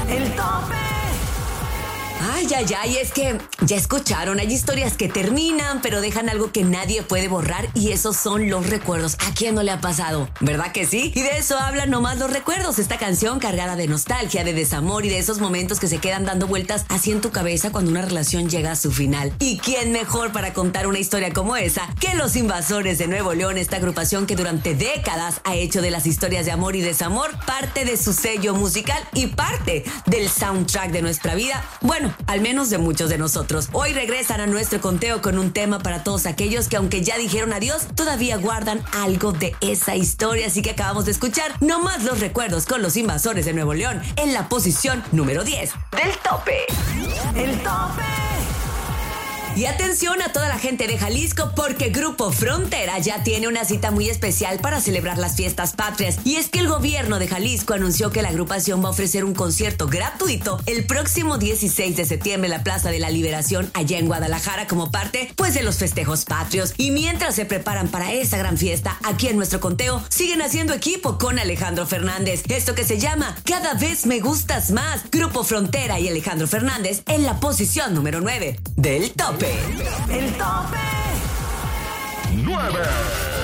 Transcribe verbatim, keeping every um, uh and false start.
El tope. Ay, ay, ay, es que ya escucharon, hay historias que terminan, pero dejan algo que nadie puede borrar y esos son los recuerdos. ¿A quién no le ha pasado? ¿Verdad que sí? Y de eso hablan nomás los recuerdos. Esta canción cargada de nostalgia, de desamor y de esos momentos que se quedan dando vueltas así en tu cabeza cuando una relación llega a su final. ¿Y quién mejor para contar una historia como esa que Los Invasores de Nuevo León, esta agrupación que durante décadas ha hecho de las historias de amor y desamor parte de su sello musical y parte del soundtrack de nuestra vida? Bueno, al menos de muchos de nosotros. Hoy regresan a nuestro conteo con un tema para todos aquellos que, aunque ya dijeron adiós, todavía guardan algo de esa historia. Así que acabamos de escuchar Nomás los Recuerdos con Los Invasores de Nuevo León en la posición número diez del tope. El tope. Y atención a toda la gente de Jalisco, porque Grupo Frontera ya tiene una cita muy especial para celebrar las fiestas patrias. Y es que el gobierno de Jalisco anunció que la agrupación va a ofrecer un concierto gratuito el próximo dieciséis de septiembre en la Plaza de la Liberación allá en Guadalajara como parte pues de los festejos patrios. Y mientras se preparan para esa gran fiesta, aquí en nuestro conteo siguen haciendo equipo con Alejandro Fernández. Esto que se llama Cada Vez Me Gustas Más. Grupo Frontera y Alejandro Fernández en la posición número nueve del tope. El tope. nueve.